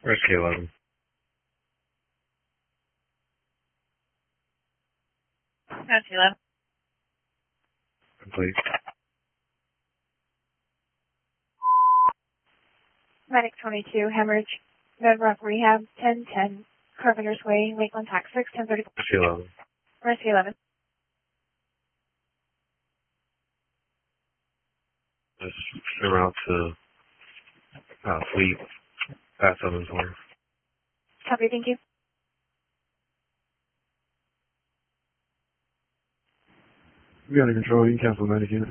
Rescue 11. Rescue 11. Complete. Medic 22, hemorrhage, Red Rock Rehab, 1010, Carpenter's Way, Lakeland Tax 6, 1030. Rescue 11. Rescue 11. Just en route to Fleet, past Southern Corner. Copy, thank you. We got a control. You can cancel medic unit.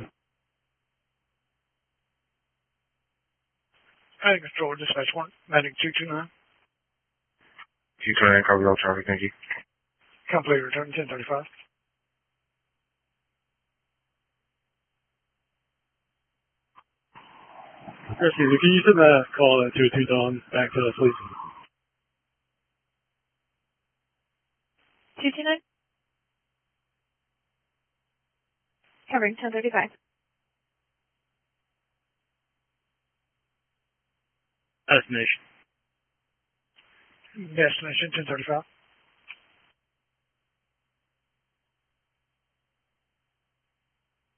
Medic control, dispatch 1, medic 229. 229, copy all traffic, thank you. Complete return 1035. Excuse me, can you send that call at 202 Dawn back to us, please? 229? Covering 1035. Destination. Destination 1035.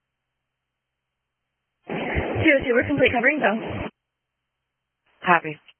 202, we're complete covering zone. Copy.